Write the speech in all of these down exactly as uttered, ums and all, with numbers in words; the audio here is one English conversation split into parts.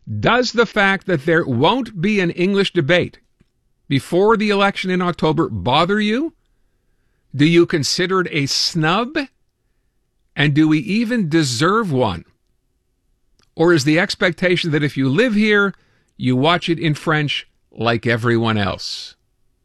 Does the fact that there won't be an English debate before the election in October bother you? Do you consider it a snub? And do we even deserve one? Or is the expectation that if you live here, you watch it in French like everyone else?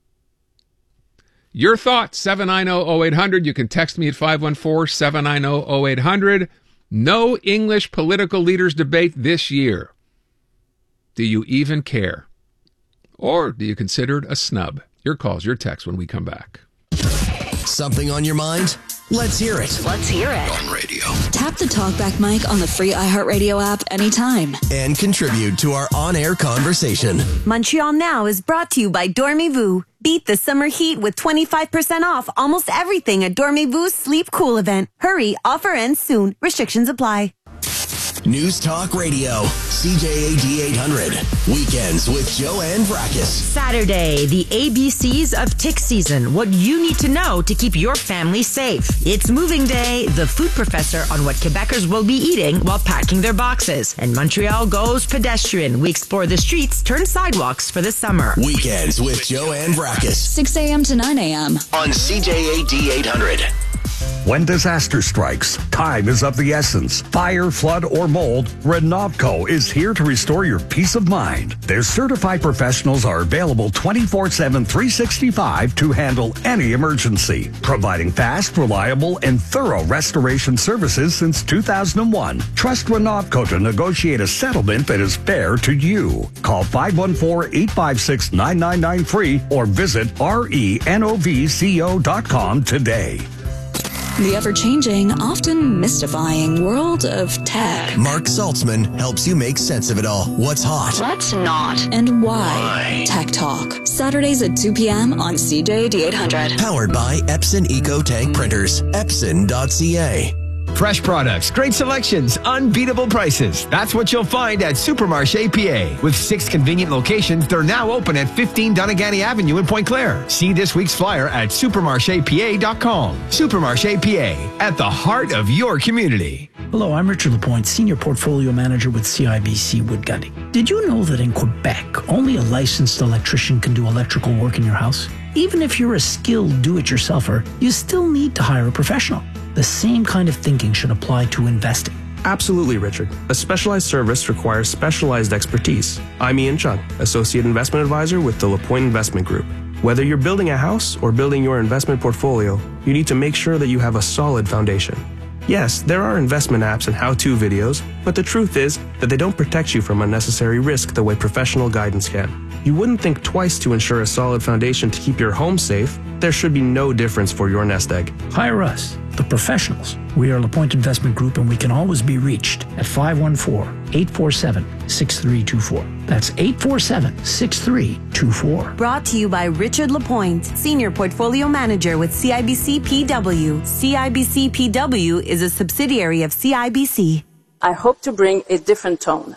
Your thoughts, seven nine zero, zero eight hundred. You can text me at five one four, seven nine zero, zero eight hundred. No English political leaders debate this year. Do you even care? Or do you consider it a snub? Your calls, your texts when we come back. Something on your mind? Let's hear it. Let's hear it. On radio. Tap the TalkBack mic on the free iHeartRadio app anytime. And contribute to our on-air conversation. Montreal Now is brought to you by Dormez-vous. Beat the summer heat with twenty-five percent off almost everything at Dormez-vous Sleep Cool event. Hurry, offer ends soon. Restrictions apply. News Talk Radio, C J A D eight hundred. Weekends with Joanne Vrackus. Saturday, the A B Cs of tick season. What you need to know to keep your family safe. It's moving day, the food professor on what Quebecers will be eating while packing their boxes. And Montreal goes pedestrian. We explore the streets, turn sidewalks for the summer. Weekends with Joanne Vrackus. six a.m. to nine a.m. on C J A D eight hundred. When disaster strikes, time is of the essence. Fire, flood, or mold, Renovco is here to restore your peace of mind. Their certified professionals are available twenty-four seven, three sixty-five to handle any emergency, providing fast, reliable, and thorough restoration services since two thousand one. Trust Renovco to negotiate a settlement that is fair to you. Call five one four, eight five six, nine nine nine three or visit renovco dot com today. The ever-changing, often mystifying world of tech. Mark Saltzman helps you make sense of it all. What's hot? What's not? And why? Why? Tech Talk. Saturdays at two p.m. on C J A D eight hundred. Powered by Epson Eco Tank Printers. Epson dot c a. Fresh products, great selections, unbeatable prices. That's what you'll find at Supermarché P A. With six convenient locations, they're now open at fifteen Doneganny Avenue in Point Claire. See this week's flyer at supermarché p a dot com. Supermarché P A, at the heart of your community. Hello, I'm Richard Lapointe, Senior Portfolio Manager with C I B C Wood Gundy. Did you know that in Quebec, only a licensed electrician can do electrical work in your house? Even if you're a skilled do-it-yourselfer, you still need to hire a professional. The same kind of thinking should apply to investing. Absolutely, Richard. A specialized service requires specialized expertise. I'm Ian Chung, Associate Investment Advisor with the LaPointe Investment Group. Whether you're building a house or building your investment portfolio, you need to make sure that you have a solid foundation. Yes, there are investment apps and how-to videos, but the truth is that they don't protect you from unnecessary risk the way professional guidance can. You wouldn't think twice to ensure a solid foundation to keep your home safe. There should be no difference for your nest egg. Hire us, the professionals. We are LaPointe Investment Group, and we can always be reached at five one four, eight four seven, six three two four. That's eight four seven, six three two four. Brought to you by Richard Lapointe, Senior Portfolio Manager with C I B C P W. C I B C P W is a subsidiary of C I B C. I hope to bring a different tone.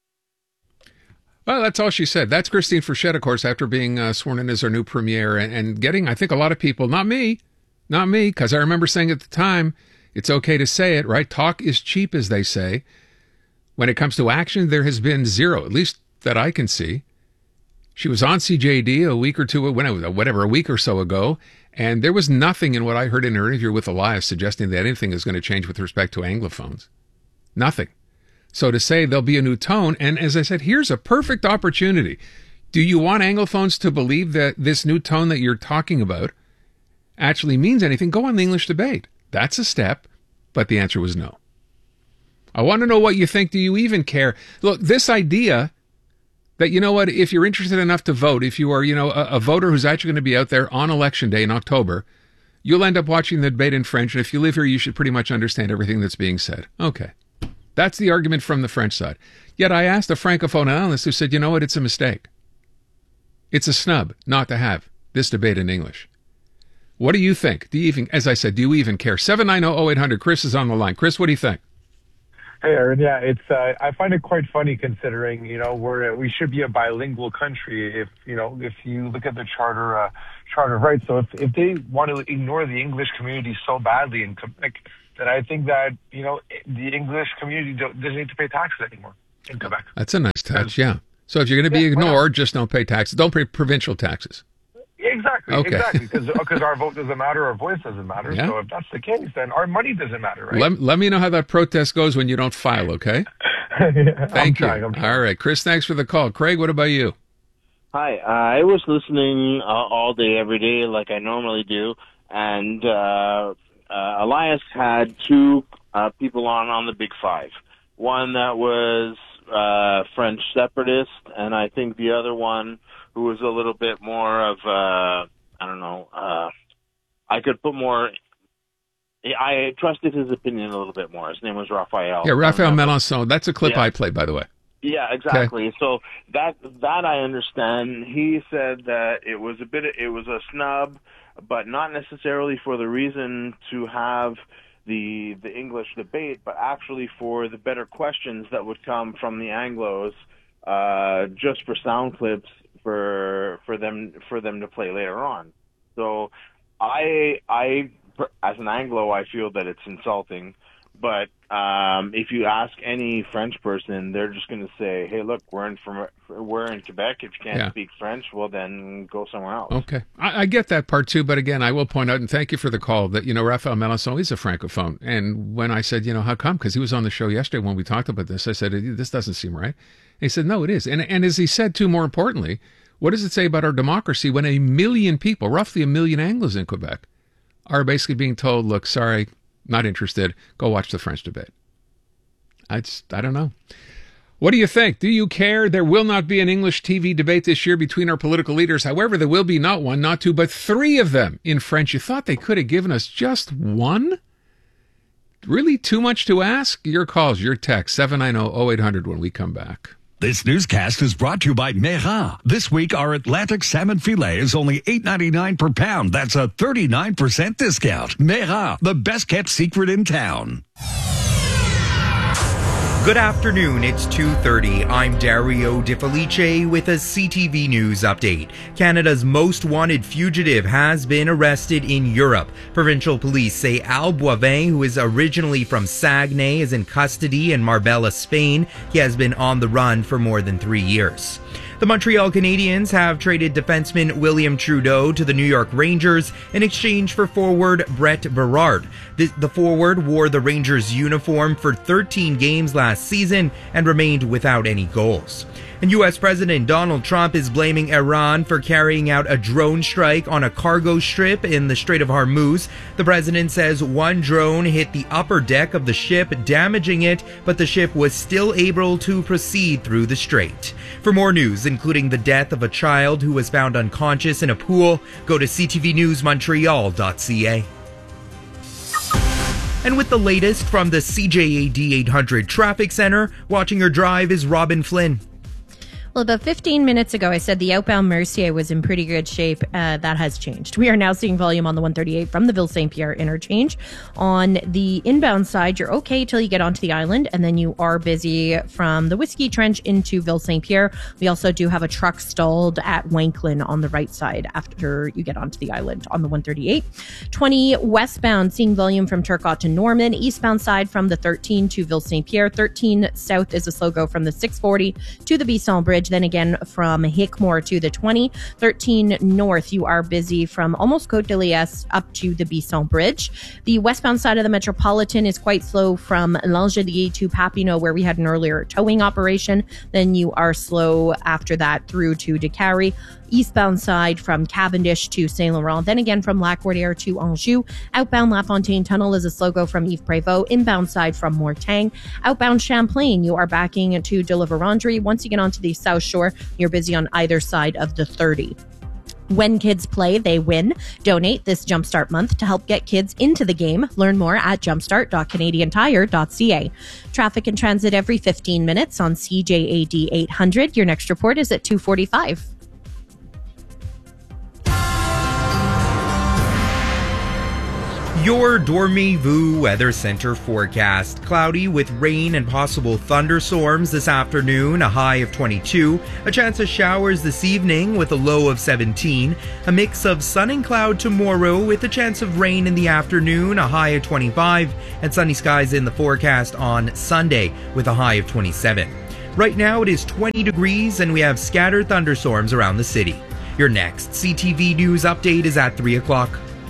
Well, that's all she said. That's Christine Frechette, of course, after being uh, sworn in as our new premier and, and getting, I think, a lot of people, not me, not me, because I remember saying at the time, it's okay to say it, right? Talk is cheap, as they say. When it comes to action, there has been zero, at least that I can see. She was on C J D a week or two, whatever, a week or so ago, and there was nothing in what I heard in her interview with Elias suggesting that anything is going to change with respect to Anglophones. Nothing. So to say there'll be a new tone, and as I said, here's a perfect opportunity. Do you want Anglophones to believe that this new tone that you're talking about actually means anything? Go on the English debate. That's a step, but the answer was no. I want to know what you think. Do you even care? Look, this idea that, you know what, if you're interested enough to vote, if you are, you know, a, a voter who's actually going to be out there on election day in October, you'll end up watching the debate in French, and if you live here, you should pretty much understand everything that's being said. Okay. That's the argument from the French side. Yet I asked a Francophone analyst who said, you know what, it's a mistake. It's a snub not to have this debate in English. What do you think? Do you even, as I said, do you even care? seven nine zero, zero eight hundred. Chris is on the line. Chris, what do you think? Hey, Aaron. Yeah, it's. Uh, I find it quite funny considering, you know, we're we should be a bilingual country. If you know, if you look at the charter, uh, charter of rights. So if if they want to ignore the English community so badly in Quebec, then I think that, you know, the English community don't, doesn't need to pay taxes anymore. in Quebec. That's a nice touch, yeah. So if you're going to be Yeah, ignored, just don't pay taxes. Don't pay provincial taxes. Exactly, Okay. exactly. Because our vote doesn't matter, our voice doesn't matter. Yeah. So if that's the case, then our money doesn't matter, right? Let, let me know how that protest goes when you don't file, okay? yeah, Thank I'm you. trying, I'm trying. All right, Chris, thanks for the call. Craig, what about you? Hi, uh, I was listening uh, all day, every day, like I normally do, and uh, uh, Elias had two uh, people on on the Big Five. One that was uh, French separatist, and I think the other one who was a little bit more of, uh, I don't know, uh, I could put more, I trusted his opinion a little bit more. His name was Raphael. Yeah, Raphael Melançon. That's a clip Yeah. I played, by the way. Yeah, exactly. So that that I understand. He said that it was a bit, it was a snub, but not necessarily for the reason to have the the English debate, but actually for the better questions that would come from the Anglos, uh, just for sound clips for for them for them to play later on. So I I as an Anglo, I feel that it's insulting. But um, if you ask any French person, they're just going to say, "Hey, look, we're in from we're in Quebec. If you can't Yeah. speak French, well, then go somewhere else." Okay. I, I get that part too, but again, I will point out, and thank you for the call, that, you know, Raphael Melançon is a Francophone. And when I said, you know, how come? Because he was on the show yesterday when we talked about this, I said, this doesn't seem right. And he said, no, it is. And, and as he said too, more importantly, what does it say about our democracy when a million people, roughly a million Anglos in Quebec, are basically being told, look, sorry, not interested, go watch the French debate? I just, I don't know. What do you think? Do you care? There will not be an English T V debate this year between our political leaders. However, there will be not one, not two, but three of them in French. You thought they could have given us just one? Really too much to ask? Your calls, your text, seven nine zero, zero eight hundred when we come back. This newscast is brought to you by Mera. This week, our Atlantic salmon filet is only eight ninety-nine per pound. That's a thirty-nine percent discount. Mera, the best kept secret in town. Good afternoon, it's two thirty. I'm Dario De Felice with a C T V News update. Canada's most wanted fugitive has been arrested in Europe. Provincial police say Al Boivin, who is originally from Saguenay, is in custody in Marbella, Spain. He has been on the run for more than three years. The Montreal Canadiens have traded defenseman William Trudeau to the New York Rangers in exchange for forward Brett Berard. The, the forward wore the Rangers uniform for thirteen games last season and remained without any goals. And U S President Donald Trump is blaming Iran for carrying out a drone strike on a cargo ship in the Strait of Hormuz. The president says one drone hit the upper deck of the ship, damaging it, but the ship was still able to proceed through the strait. For more news, including the death of a child who was found unconscious in a pool, go to c t v news montreal dot c a. And with the latest from the C J A D eight hundred Traffic Center, watching your drive is Robin Flynn. Well, about fifteen minutes ago, I said the outbound Mercier was in pretty good shape. Uh, that has changed. We are now seeing volume on the one thirty-eight from the Ville Saint Pierre interchange. On the inbound side, you're okay till you get onto the island, and then you are busy from the Whiskey Trench into Ville Saint Pierre. We also do have a truck stalled at Wanklyn on the right side after you get onto the island on the one thirty-eight. twenty westbound, seeing volume from Turcotte to Norman. Eastbound side from the thirteen to Ville Saint Pierre. thirteen south is a slow go from the six forty to the Bisson Bridge. Then again, from Hickmore to the twenty. thirteen north, you are busy from almost Côte de Liesse up to the Bisson Bridge. The westbound side of the Metropolitan is quite slow from L'Angelier to Papineau, where we had an earlier towing operation. Then you are slow after that through to Décarie. Eastbound side from Cavendish to Saint Laurent. Then again from Lac-Quartier to Anjou. Outbound La Fontaine Tunnel is a slow go from Yves Prévost. Inbound side from Mortagne. Outbound Champlain, you are backing to De la Vérendrye. Once you get onto the South Shore, you're busy on either side of the thirty. When kids play, they win. Donate this Jumpstart month to help get kids into the game. Learn more at jumpstart dot canadian tire dot c a. Traffic and transit every fifteen minutes on C J A D eight hundred. Your next report is at two forty-five. Your Dormez-vous Weather Center forecast. Cloudy with rain and possible thunderstorms this afternoon, a high of twenty-two. A chance of showers this evening with a low of seventeen. A mix of sun and cloud tomorrow with a chance of rain in the afternoon, a high of twenty-five. And sunny skies in the forecast on Sunday with a high of twenty-seven. Right now it is twenty degrees and we have scattered thunderstorms around the city. Your next C T V News update is at three o'clock.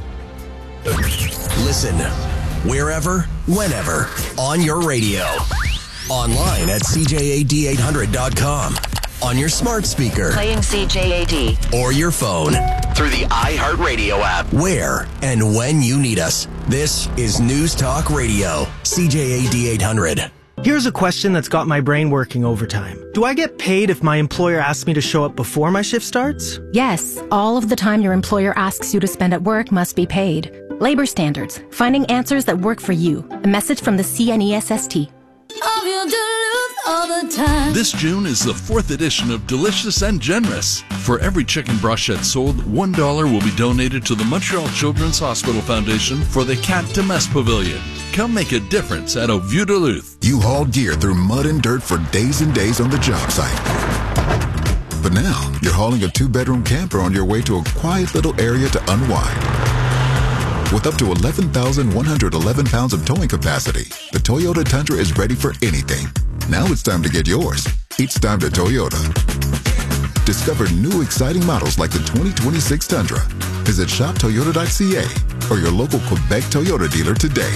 Listen wherever, whenever, on your radio. Online at C J A D eight hundred dot com. On your smart speaker. Playing C J A D. Or your phone. Through the iHeartRadio app. Where and when you need us. This is News Talk Radio. C J A D eight hundred. Here's a question that's got my brain working overtime. Do I get paid if my employer asks me to show up before my shift starts? Yes. All of the time your employer asks you to spend at work must be paid. Labor standards. Finding answers that work for you. A message from the C N E S S T. All the time. This June is the fourth edition of Delicious and Generous. For every chicken brochette sold, one dollar will be donated to the Montreal Children's Hospital Foundation for the Cat de Messe Pavilion. Come make a difference at Au Vieux Duluth. You hauled gear through mud and dirt for days and days on the job site. But now, you're hauling a two-bedroom camper on your way to a quiet little area to unwind. With up to eleven thousand one hundred eleven pounds of towing capacity, the Toyota Tundra is ready for anything. Now it's time to get yours. It's time to Toyota. Discover new exciting models like the twenty twenty-six Tundra. Visit shop toyota dot c a or your local Quebec Toyota dealer today.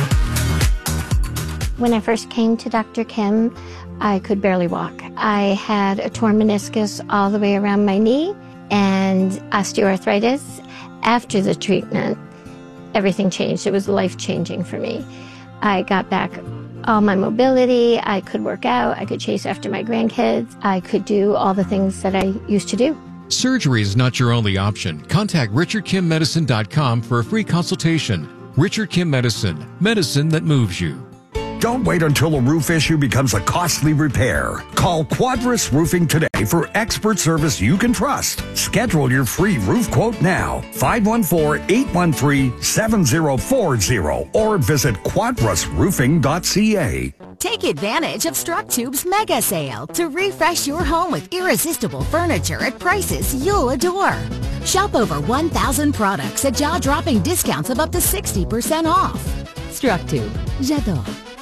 When I first came to Doctor Kim, I could barely walk. I had a torn meniscus all the way around my knee and osteoarthritis. After the treatment, everything changed. It was life-changing for me. I got back all my mobility. I could work out. I could chase after my grandkids. I could do all the things that I used to do. Surgery is not your only option. Contact richard kim medicine dot com for a free consultation. Richard Kim Medicine. Medicine that moves you. Don't wait until a roof issue becomes a costly repair. Call Quadris Roofing today for expert service you can trust. Schedule your free roof quote now. five one four, eight one three, seven zero four zero or visit quadris roofing dot c a. Take advantage of StrucTube's mega sale to refresh your home with irresistible furniture at prices you'll adore. Shop over one thousand products at jaw-dropping discounts of up to sixty percent off. StrucTube. J'adore.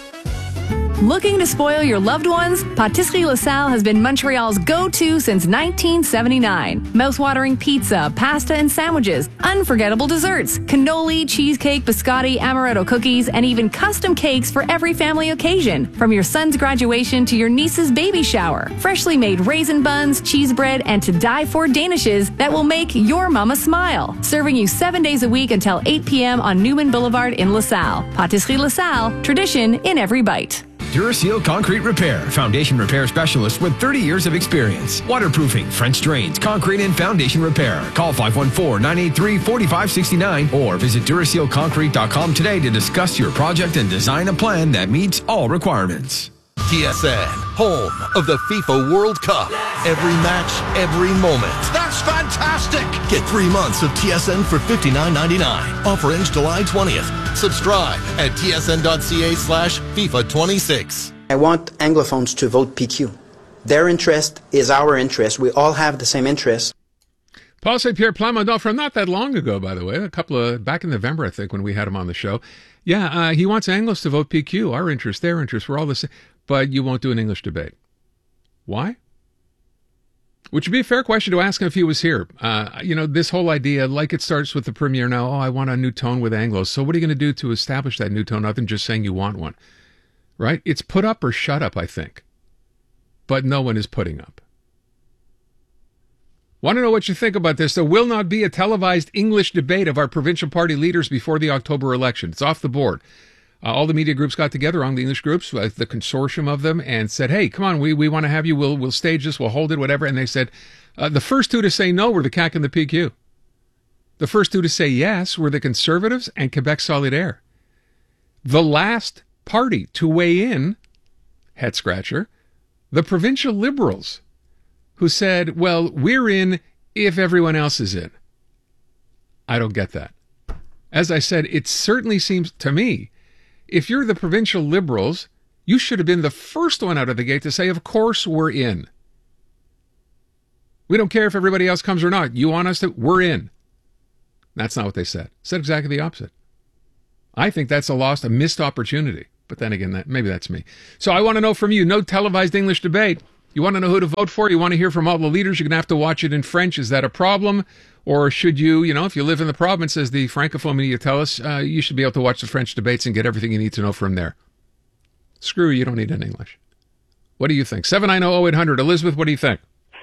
Looking to spoil your loved ones? Patisserie LaSalle has been Montreal's go-to since nineteen seventy-nine. Mouth-watering pizza, pasta, and sandwiches, unforgettable desserts, cannoli, cheesecake, biscotti, amaretto cookies, and even custom cakes for every family occasion. From your son's graduation to your niece's baby shower. Freshly made raisin buns, cheese bread, and to die for danishes that will make your mama smile. Serving you seven days a week until eight p.m. on Newman Boulevard in LaSalle. Patisserie LaSalle, tradition in every bite. Duraseal Concrete Repair, foundation repair specialist with thirty years of experience. Waterproofing, French drains, concrete and foundation repair. Call five one four, nine eight three, four five six nine or visit duraseal concrete dot com today to discuss your project and design a plan that meets all requirements. T S N, home of the FIFA World Cup. Every match, every moment. That's fantastic! Get three months of T S N for fifty-nine ninety-nine. Offer ends July twentieth. Subscribe at tsn.ca slash FIFA 26. I want Anglophones to vote P Q. Their interest is our interest. We all have the same interest. Paul Saint Pierre Plamondon from not that long ago, by the way, a couple of, back in November, I think, when we had him on the show. Yeah, uh, he wants Anglos to vote P Q. Our interest, their interest, we're all the same. But you won't do an English debate. Why? Which would be a fair question to ask him if he was here. Uh, you know, this whole idea, like it starts with the premier now, oh, I want a new tone with Anglos. So what are you going to do to establish that new tone other than just saying you want one? Right? It's put up or shut up, I think. But no one is putting up. Want to know what you think about this? There will not be a televised English debate of our provincial party leaders before the October election. It's off the board. Uh, all the media groups got together, on the English groups, uh, the consortium of them, and said, hey, come on, we, we want to have you, we'll, we'll stage this, we'll hold it, whatever. And they said, uh, the first two to say no were the C A Q and the P Q. The first two to say yes were the Conservatives and Quebec Solidaire. The last party to weigh in, head scratcher, the provincial Liberals, who said, well, we're in if everyone else is in. I don't get that. As I said, it certainly seems to me, if you're the provincial Liberals, you should have been the first one out of the gate to say, of course we're in. We don't care if everybody else comes or not. You want us to, we're in. That's not what they said. Said exactly the opposite. I think that's a lost, a missed opportunity. But then again, that maybe that's me. So I want to know from you, no televised English debate. You want to know who to vote for? You want to hear from all the leaders? You're going to have to watch it in French. Is that a problem? Or should you, you know, if you live in the province, as the Francophone media tell us, uh, you should be able to watch the French debates and get everything you need to know from there. Screw you, you don't need an English. What do you think? seven nine zero, zero eight hundred. Elizabeth, what do you think?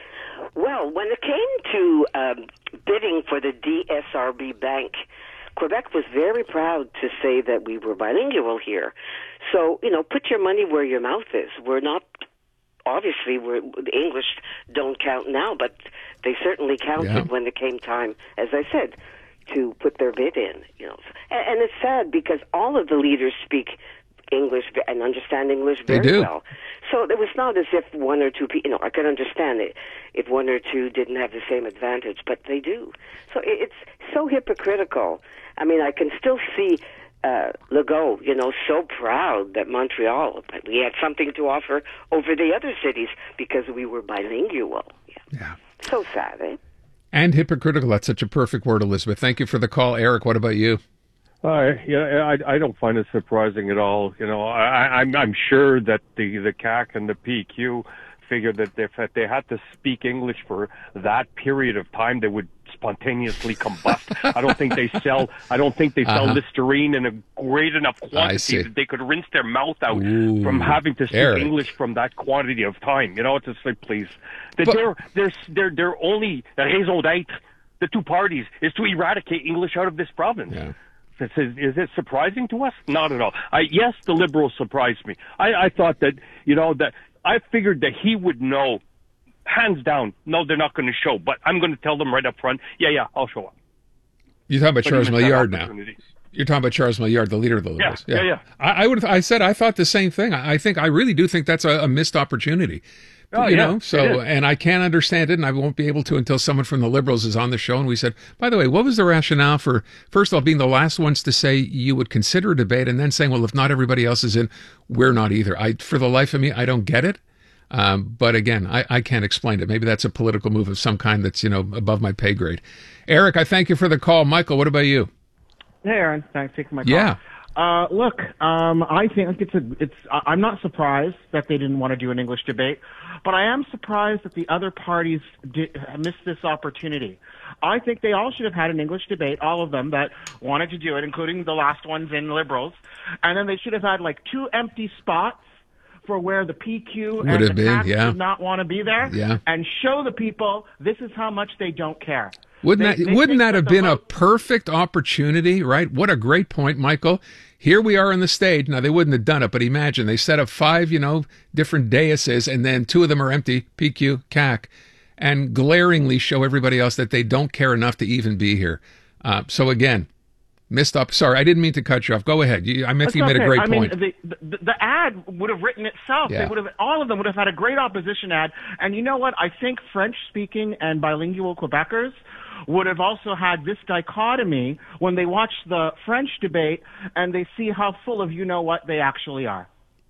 Well, when it came to um, bidding for the D S R B Bank, Quebec was very proud to say that we were bilingual here. So, you know, put your money where your mouth is. We're not, obviously, we're, the English don't count now, but they certainly counted yeah. when it came time, as I said, to put their bid in. You know, and, and it's sad because all of the leaders speak English and understand English very they do. well. So it was not as if one or two people, you know, I could understand it if one or two didn't have the same advantage, but they do. So it's so hypocritical. I mean, I can still see uh, Legault, you know, so proud that Montreal, we had something to offer over the other cities because we were bilingual. Yeah. yeah. So sad, eh? And hypocritical. That's such a perfect word, Elizabeth. Thank you for the call. Eric, what about you? Uh, yeah, I, I don't find it surprising at all. You know, I, I'm, I'm sure that the, the C A C and the P Q figured that if they had to speak English for that period of time, they would spontaneously combust. I don't think they sell. I don't think they sell uh-huh. Listerine in a great enough quantity that they could rinse their mouth out Ooh, from having to speak Eric. English from that quantity of time. You know, it's just like, please, that but, they're they're they're they're only the raison d'être, the two parties, is to eradicate English out of this province. Yeah. Is, is it surprising to us? Not at all. I, yes, the Liberals surprised me. I, I thought that, you know, that I figured that he would know, hands down, no, they're not going to show, but I'm going to tell them right up front, yeah, yeah, I'll show up. You're talking about but Charles Milliard now. You're talking about Charles Milliard, the leader of the Liberals. Yeah, yeah, yeah. I, I would. I said I thought the same thing. I, I think I really do think that's a, a missed opportunity. Oh, you yeah, know, so, and I can't understand it, and I won't be able to until someone from the Liberals is on the show. And we said, by the way, what was the rationale for, first of all, being the last ones to say you would consider a debate, and then saying, well, if not everybody else is in, we're not either. I, for the life of me, I don't get it. Um, but again, I, I can't explain it. Maybe that's a political move of some kind that's, you know, above my pay grade. Eric, I thank you for the call. Michael, what about you? Hey, Aaron, thanks for taking my call. Yeah. Uh, look, um, I think it's a, it's, I'm not surprised that they didn't want to do an English debate, but I am surprised that the other parties did, missed this opportunity. I think they all should have had an English debate, all of them that wanted to do it, including the last ones in Liberals, and then they should have had like two empty spots for where the P Q Would and have the been, C A C yeah. did not want to be there, Yeah. and show the people this is how much they don't care. Wouldn't They- that they wouldn't think that have the been a vote- perfect opportunity, right? What a great point, Michael. Here we are on the stage. Now, they wouldn't have done it, but imagine they set up five, you know, different daises, and then two of them are empty, P Q, C A C, and glaringly show everybody else that they don't care enough to even be here. Uh, so again, missed up. Sorry, I didn't mean to cut you off. Go ahead. You, I meant That's you made okay. a great I point. mean, the, the, the ad would have written itself. Yeah. They would have, all of them would have had a great opposition ad. And you know what? I think French-speaking and bilingual Quebecers would have also had this dichotomy when they watch the French debate and they see how full of you-know-what they actually are.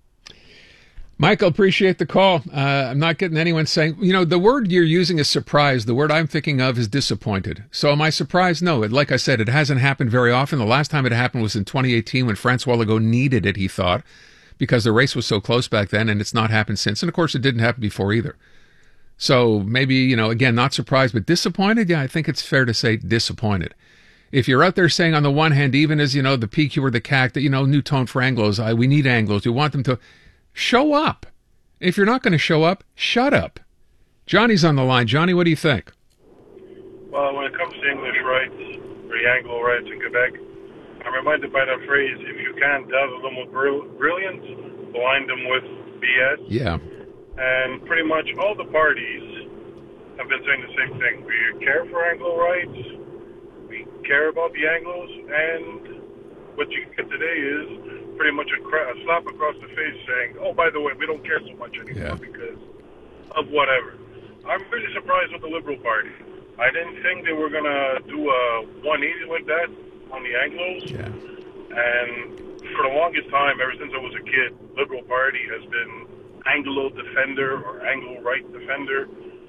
Michael, appreciate the call. Uh, I'm not getting anyone saying, you know, the word you're using is surprised. The word I'm thinking of is disappointed. So am I surprised? No. It, like I said, it hasn't happened very often. The last time it happened was in twenty eighteen when Francois Legault needed it, he thought, because the race was so close back then, and it's not happened since. And, of course, it didn't happen before either. So maybe, you know, again, not surprised, but disappointed? Yeah, I think it's fair to say disappointed. If you're out there saying, on the one hand, even as, you know, the P Q or the C A C, that, you know, new tone for Anglos, I, we need Anglos, we want them to... Show up. If you're not going to show up, shut up. Johnny's on the line. Johnny, what do you think? Well, when it comes to English rights, or the Anglo rights in Quebec, I'm reminded by that phrase, if you can't dazzle them with brilliance, blind them with B S. Yeah. And pretty much all the parties have been saying the same thing. We care for Anglo rights, we care about the Anglos, and what you get today is pretty much a, cra- a slap across the face saying, oh, by the way, we don't care so much anymore yeah. because of whatever. I'm really surprised with the Liberal Party. I didn't think they were going to do a one eighty like that on the Anglos. Yeah. And for the longest time, ever since I was a kid, Liberal Party has been Anglo defender or Anglo right defender,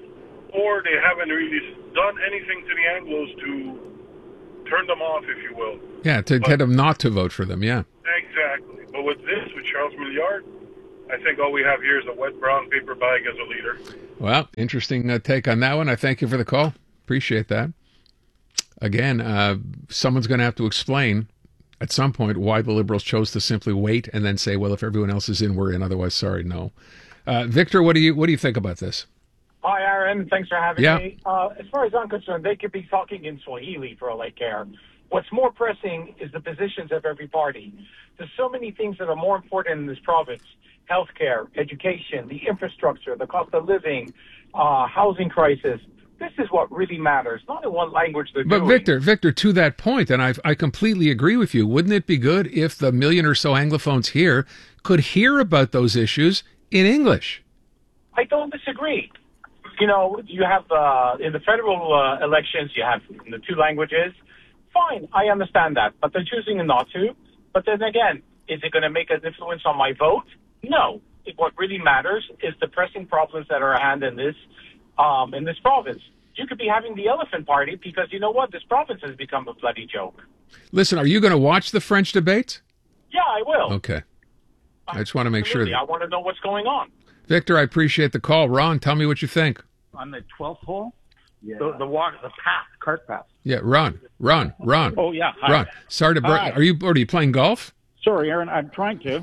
or they haven't really done anything to the Anglos to turn them off, if you will. Yeah, to but, get them not to vote for them, yeah. Exactly. But with this, with Charles Milliard, I think all we have here is a wet brown paper bag as a leader. Well, interesting uh, take on that one. I thank you for the call. Appreciate that. Again, uh, someone's going to have to explain at some point why the Liberals chose to simply wait and then say, well, if everyone else is in, we're in. Otherwise, sorry, no. Uh, Victor, what do you what do you think about this? Hi, Aaron. Thanks for having Yeah. me. Uh, as far as I'm concerned, they could be talking in Swahili for all I care. What's more pressing is the positions of every party. There's so many things that are more important in this province. Healthcare, education, the infrastructure, the cost of living, uh, housing crisis. This is what really matters, not in what language they're But doing. Victor, Victor, to that point, and I I completely agree with you, wouldn't it be good if the million or so Anglophones here could hear about those issues in English? I don't disagree. You know, you have uh, in the federal uh, elections, you have in the two languages. Fine, I understand that, but they're choosing not to. But then again, is it going to make an influence on my vote? No. It, what really matters is the pressing problems that are at hand in this um, in this province. You could be having the elephant party because you know what? This province has become a bloody joke. Listen, are you going to watch the French debate? Yeah, I will. Okay. I just want to make sure. Absolutely. That... I want to know what's going on. Victor, I appreciate the call. Ron, tell me what you think. On the twelfth hole, yeah. the the walk, the path, cart path. Yeah, Ron, Ron, Ron. Oh yeah, hi. Ron. Sorry to break. Hi. Are you? Or are you playing golf? Sorry, Aaron, I'm trying to.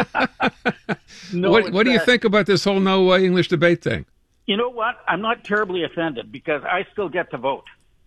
no, what it's What do you that- think about this whole no uh, English debate thing? You know what? I'm not terribly offended because I still get to vote,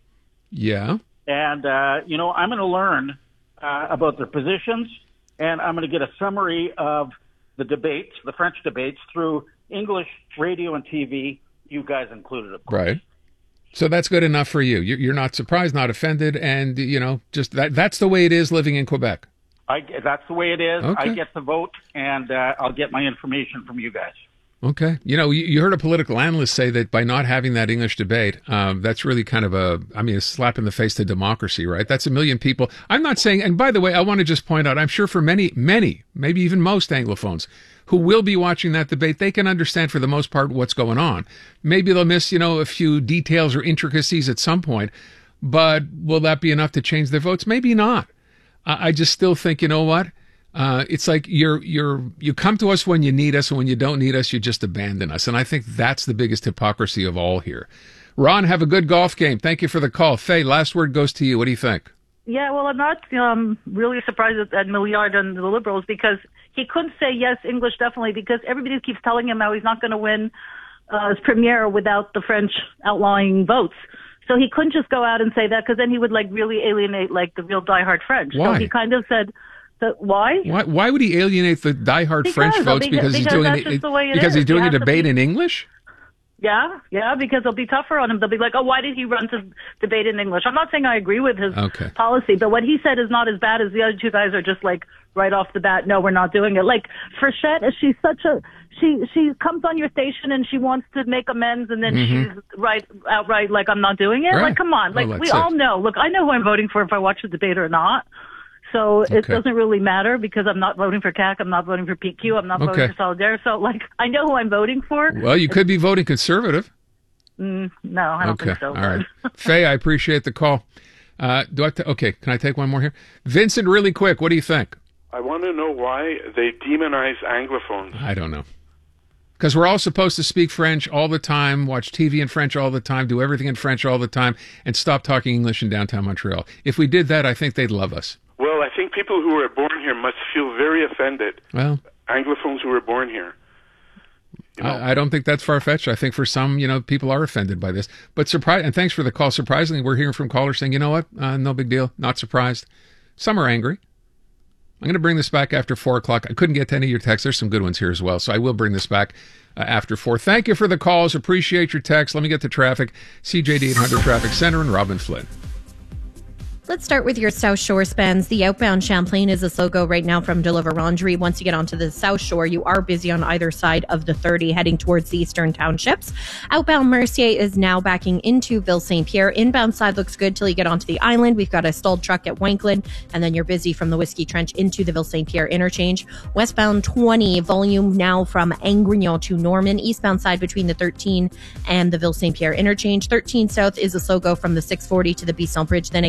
Yeah. and uh, you know I'm going to learn uh, about their positions, and I'm going to get a summary of the debates, the French debates, through English radio and T V. You guys included, of course. Right. So that's good enough for you. You- You're not surprised, not offended, and you know, just that that's the way it is living in Quebec. I, that's the way it is. Okay. I get to vote, and uh, I'll get my information from you guys. Okay. You know, you, you heard a political analyst say that by not having that English debate, um, that's really kind of a, I mean, a slap in the face to democracy, right? That's a million people. I'm not saying, and by the way, I want to just point out, I'm sure for many, many, maybe even most Anglophones who will be watching that debate, they can understand for the most part what's going on. Maybe they'll miss, you know, a few details or intricacies at some point, but will that be enough to change their votes? Maybe not. I, I just still think, you know what? Uh, it's like you're you're you come to us when you need us, and when you don't need us, you just abandon us. And I think that's the biggest hypocrisy of all here. Ron, have a good golf game. Thank you for the call. Faye, last word goes to you. What do you think? Yeah, well, I'm not um, really surprised at, at Milliard and the Liberals because he couldn't say yes, English definitely, because everybody keeps telling him how he's not going to win uh, as premier without the French outlawing votes. So he couldn't just go out and say that because then he would like really alienate like the real diehard French. Why? So he kind of said. That, why? Why? Why would he alienate the diehard Because, French votes because- because he's because doing that's it, just the way it because is. he's doing You a have to debate be- in English? Yeah, yeah, because they'll be tougher on him. They'll be like, oh, why did he run to debate in English? I'm not saying I agree with his Okay. policy, but what he said is not as bad as the other two guys are just like right off the bat, no, we're not doing it. Like, Frechette, she's such a, she, she comes on your station and she wants to make amends and then Mhm. she's right, outright like, I'm not doing it. Right. Like, come on. Well, Like, that's we it. all know. Look, I know who I'm voting for if I watch the debate or not. So it Okay. doesn't really matter because I'm not voting for C A C, I'm not voting for P Q, I'm not Okay. voting for Solidaire. So, like, I know who I'm voting for. Well, you could be voting conservative. Mm, no, I don't Okay. think so. All right. Faye, I appreciate the call. Uh, do I? T- okay. Can I take one more here? Vincent, really quick. What do you think? I want to know why they demonize Anglophones. I don't know. Because we're all supposed to speak French all the time, watch T V in French all the time, do everything in French all the time, and stop talking English in downtown Montreal. If we did that, I think they'd love us. Well, I think people who were born here must feel very offended. Well, Anglophones who were born here. I, I don't think that's far-fetched. I think for some, you know, people are offended by this. But surprise, and thanks for the call. Surprisingly, we're hearing from callers saying, you know what, uh, no big deal, not surprised. Some are angry. I'm going to bring this back after four o'clock. I couldn't get to any of your texts. There's some good ones here as well. So I will bring this back uh, after four. Thank you for the calls. Appreciate your text. Let me get to traffic. C J D eight hundred Traffic Center and Robin Flynn. Let's start with your South Shore spans. The outbound Champlain is a slow go right now from Deliverandry. Once you get onto the South Shore, you are busy on either side of the thirty heading towards the eastern townships. Outbound Mercier is now backing into Ville Saint Pierre. Inbound side looks good till you get onto the island. We've got a stalled truck at Wanklin, and then you're busy from the Whiskey Trench into the Ville Saint Pierre interchange. Westbound twenty, volume now from Angrignon to Norman. Eastbound side between the thirteen and the Ville Saint Pierre interchange. thirteen south is a slow go from the six forty to the Bisson Bridge. Then again from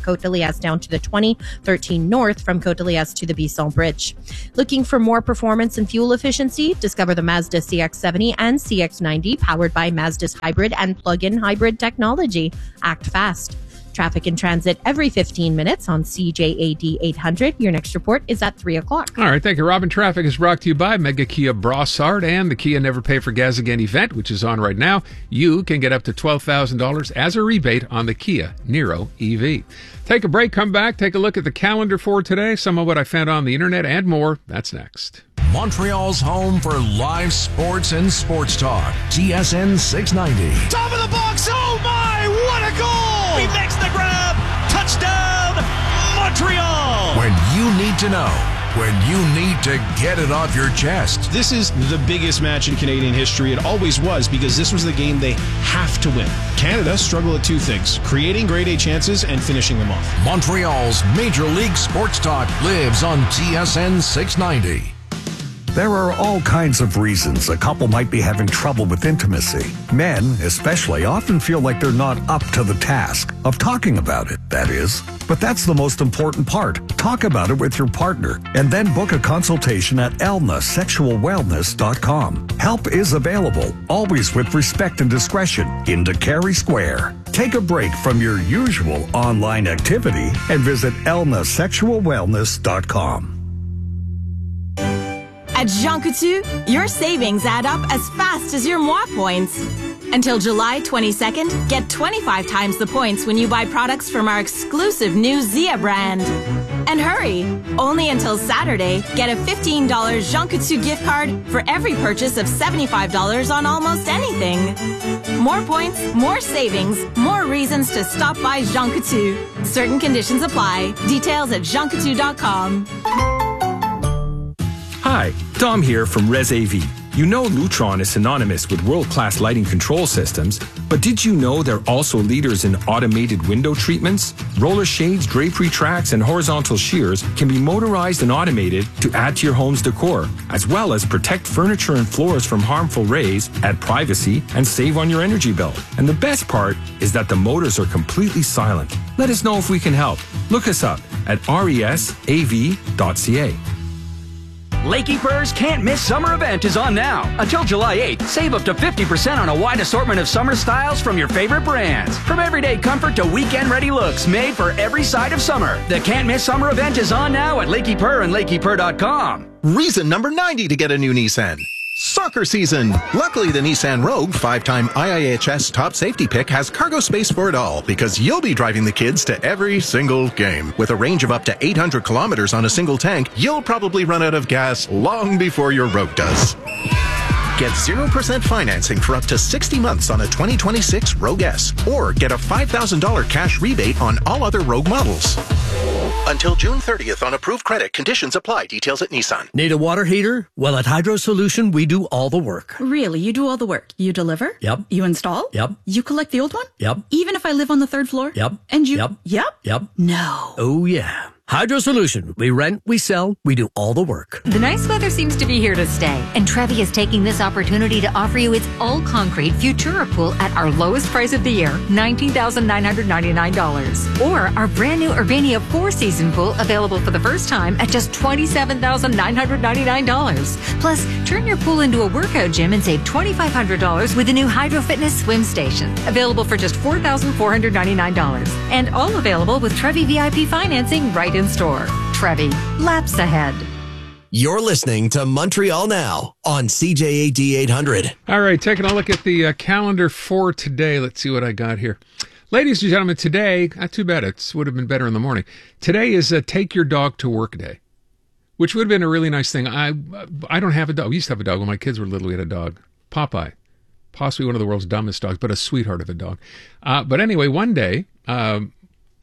Côte de Liesse down to the twenty, thirteen north from Côte de Liesse to the Bisson Bridge. Looking for more performance and fuel efficiency? Discover the Mazda C X seventy and C X ninety powered by Mazda's hybrid and plug-in hybrid technology. Act fast. Traffic in transit every fifteen minutes on C J A D eight hundred. Your next report is at three o'clock. All right, thank you, Robin. Traffic is brought to you by Mega Kia Brossard and the Kia Never Pay for Gas Again event, which is on right now. You can get up to twelve thousand dollars as a rebate on the Kia Niro E V. Take a break, come back, take a look at the calendar for today, some of what I found on the internet, and more. That's next. Montreal's home for live sports and sports talk. T S N six ninety. Top of the box. Oh, my. What a goal. He makes the grab. Touchdown, Montreal. When you need to know. When you need to get it off your chest. This is the biggest match in Canadian history. It always was, because this was the game they have to win. Canada struggle at two things: creating grade A chances and finishing them off. Montreal's Major League Sports Talk lives on T S N six ninety. There are all kinds of reasons a couple might be having trouble with intimacy. Men, especially, often feel like they're not up to the task of talking about it, that is. But that's the most important part. Talk about it with your partner and then book a consultation at elna sexual wellness dot com. Help is available, always with respect and discretion, in Carey Square. Take a break from your usual online activity and visit elna sexual wellness dot com. At Jean Coutu, your savings add up as fast as your Moi points. Until July twenty-second, get twenty-five times the points when you buy products from our exclusive new Zia brand. And hurry! Only until Saturday, get a fifteen dollars Jean Coutu gift card for every purchase of seventy-five dollars on almost anything. More points, more savings, more reasons to stop by Jean Coutu. Certain conditions apply. Details at jean coutu dot com. Hi, Dom here from Res A V. You know Lutron is synonymous with world-class lighting control systems, but did you know they're also leaders in automated window treatments? Roller shades, drapery tracks, and horizontal shears can be motorized and automated to add to your home's decor, as well as protect furniture and floors from harmful rays, add privacy, and save on your energy bill. And the best part is that the motors are completely silent. Let us know if we can help. Look us up at resav dot c a. Lakey-Per's Can't Miss Summer event is on now. Until July eighth, save up to fifty percent on a wide assortment of summer styles from your favorite brands. From everyday comfort to weekend-ready looks made for every side of summer. The Can't Miss Summer event is on now at Lakey-Per and Lakey Per dot com. Reason number ninety to get a new Nissan. Soccer season. Luckily, the Nissan Rogue, five-time I I H S top safety pick, has cargo space for it all, because you'll be driving the kids to every single game. With a range of up to eight hundred kilometers on a single tank, you'll probably run out of gas long before your Rogue does. Get zero percent financing for up to sixty months on a twenty twenty-six Rogue S, or get a five thousand dollars cash rebate on all other Rogue models. Until June thirtieth on approved credit. Conditions apply. Details at Nissan. Need a water heater? Well, at Hydro Solution, we do all the work. Really? You do all the work? You deliver? Yep. You install? Yep. You collect the old one? Yep. Even if I live on the third floor? Yep. And you? Yep. Yep. Yep. No. Oh, yeah. Hydro Solution. We rent, we sell, we do all the work. The nice weather seems to be here to stay, and Trevi is taking this opportunity to offer you its all-concrete Futura pool at our lowest price of the year, nineteen thousand nine hundred ninety-nine dollars. Or our brand new Urbania four-season pool, available for the first time at just twenty-seven thousand nine hundred ninety-nine dollars. Plus, turn your pool into a workout gym and save twenty-five hundred dollars with the new Hydro Fitness swim station, available for just four thousand four hundred ninety-nine dollars. And all available with Trevi V I P financing right in store. Trevi, laps ahead. You're listening to Montreal Now on C J A D eight hundred. All right, taking a look at the uh, calendar for today. Let's see what I got here. Ladies and gentlemen, today, not too bad. It would have been better in the morning. Today is a Take Your Dog to Work Day, which would have been a really nice thing. I I don't have a dog. We used to have a dog when my kids were little. We had a dog, Popeye, possibly one of the world's dumbest dogs, but a sweetheart of a dog. Uh, but anyway, one day, um,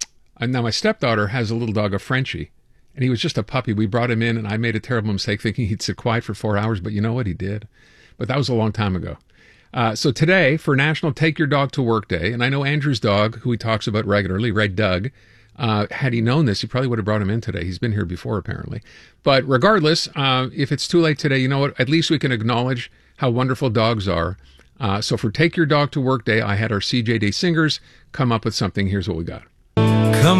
now my stepdaughter has a little dog, a Frenchie. And he was just a puppy. We brought him in, and I made a terrible mistake thinking he'd sit quiet for four hours. But you know what? He did. But that was a long time ago. Uh, so today, for National Take Your Dog to Work Day, and I know Andrew's dog, who he talks about regularly, Red Doug, uh, had he known this, he probably would have brought him in today. He's been here before, apparently. But regardless, uh, if it's too late today, you know what? At least we can acknowledge how wonderful dogs are. Uh, so for Take Your Dog to Work Day, I had our C J D singers come up with something. Here's what we got.